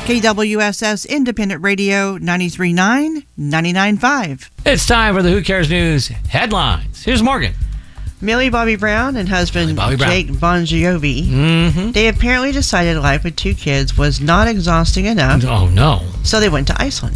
KWSS Independent Radio 93.9, 99.5. It's time for the Who Cares News headlines. Here's Morgan. Millie Bobby Brown and husband Jake Bon Jovi, they apparently decided life with 2 kids was not exhausting enough. Oh, no. So they went to Iceland.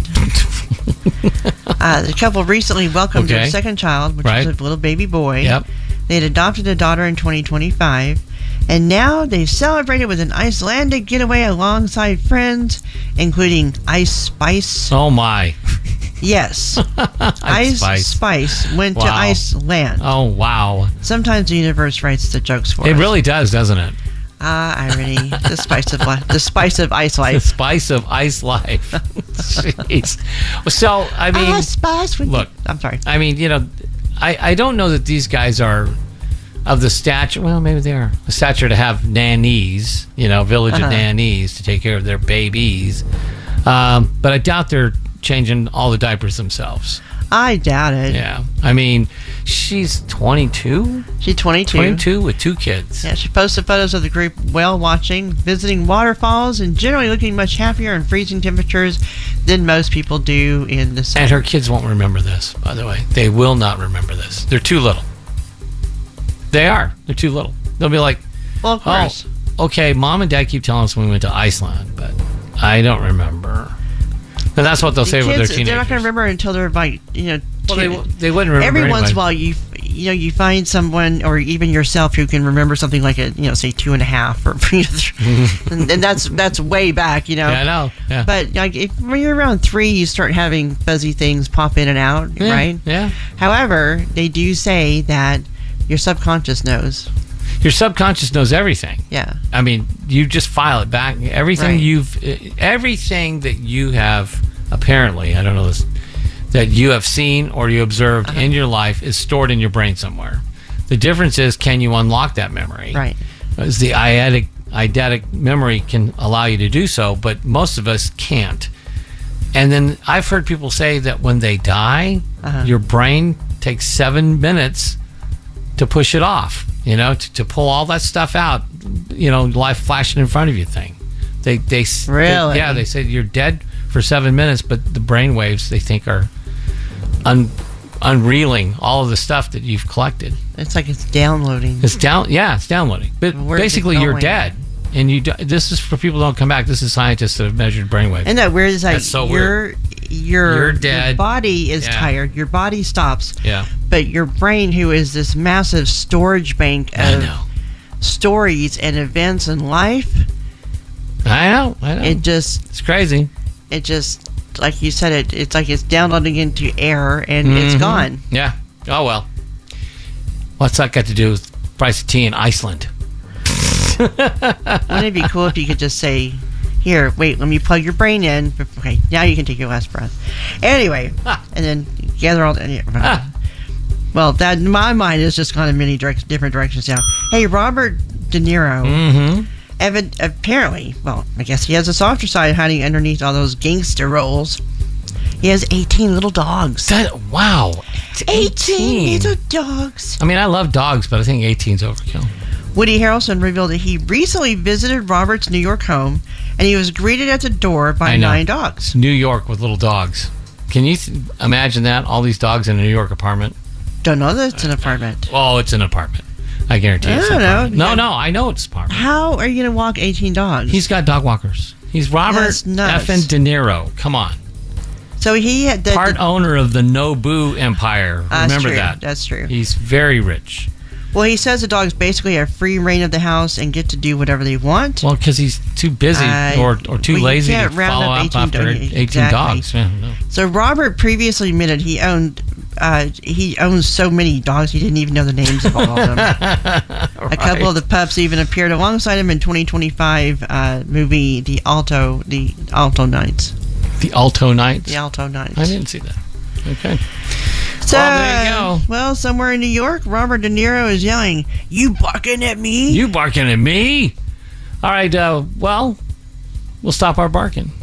The couple recently welcomed their second child, which was a little baby boy. Yep. They had adopted a daughter in 2025. And now they've celebrated with an Icelandic getaway alongside friends, including Ice Spice. Oh, my. Yes. Ice Spice went to Iceland. Oh, wow. Sometimes the universe writes the jokes for us. It really does, doesn't it? Irony. The spice of life. The spice of ice life. The spice of ice life. Jeez. So, I mean, spice with look, I'm sorry. I mean, you know, I don't know that these guys are of the stature, well, maybe they are, the stature to have nannies, you know, village of nannies to take care of their babies. But I doubt they're changing all the diapers themselves. I doubt it. Yeah. I mean, she's 22? She's 22. 22 with 2 kids. Yeah, she posted photos of the group whale watching, visiting waterfalls, and generally looking much happier in freezing temperatures than most people do in the summer. And her kids won't remember this, by the way. They will not remember this. They're too little. They are. They're too little. They'll be like, well, of course. Oh, okay, Mom and Dad keep telling us when we went to Iceland, but I don't remember. And that's what they'll say with their teenagers. They're not going to remember until they're like, you know, well, they wouldn't remember every once in a while. You you find someone or even yourself who can remember something like a, you know, say 2.5 or and that's way back, you know. Yeah, I know. Yeah. But like when you're around 3, you start having fuzzy things pop in and out, right? Yeah. However, they do say that your subconscious knows. Your subconscious knows everything. Yeah. I mean, you just file it back. Everything everything that you have, apparently, I don't know this, that you have seen or you observed in your life is stored in your brain somewhere. The difference is, can you unlock that memory? Right. Because the eidetic memory can allow you to do so, but most of us can't. And then I've heard people say that when they die, your brain takes 7 minutes to push it off, you know, to pull all that stuff out, you know, life flashing in front of you thing. They really? They say you're dead for 7 minutes, but the brain waves they think are unreeling all of the stuff that you've collected. It's like it's downloading. It's downloading. But basically you're dead. And this is for people who don't come back. This is scientists that have measured brainwaves. And that weird is like, that's so weird. You're dead. Your body is tired. Your body stops. Yeah. But your brain, who is this massive storage bank of stories and events in life. I know. It's crazy. It just, like you said, it's like it's downloading into air and it's gone. Yeah. Oh, well. What's that got to do with price of tea in Iceland? Wouldn't it be cool if you could just say, here, wait, let me plug your brain in. Okay, now you can take your last breath. Anyway, and then gather all the... Well, that my mind has just gone in many different directions now. Hey, Robert De Niro, apparently, well, I guess he has a softer side hiding underneath all those gangster roles. He has 18 little dogs. Wow. 18 little dogs. I mean, I love dogs, but I think 18's overkill. Woody Harrelson revealed that he recently visited Robert's New York home, and he was greeted at the door by 9 dogs. New York with little dogs. Can you imagine that? All these dogs in a New York apartment? Don't know that it's an apartment. Oh, it's an apartment. I guarantee it's an apartment. No, I know it's an apartment. How are you going to walk 18 dogs? He's got dog walkers. He's Robert effing De Niro. Come on. So he had part owner of the Nobu Empire. Remember that. That's true. He's very rich. Well, he says the dogs basically have free reign of the house and get to do whatever they want. Well, because he's too busy or too lazy to follow up after 18 dogs. Yeah, no. So Robert previously admitted he owns so many dogs he didn't even know the names of all of them. A couple of the pups even appeared alongside him in 2025 movie The Alto Nights. The Alto Nights? The Alto Nights. I didn't see that. Okay. So, there you go. Well, somewhere in New York, Robert De Niro is yelling, "You barking at me? You barking at me?" All right, well, we'll stop our barking.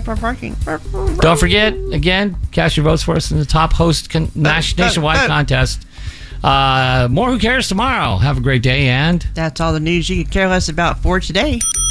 Don't forget, again, cast your votes for us in the top host nationwide contest. More Who Cares tomorrow. Have a great day, and... That's all the news you could care less about for today.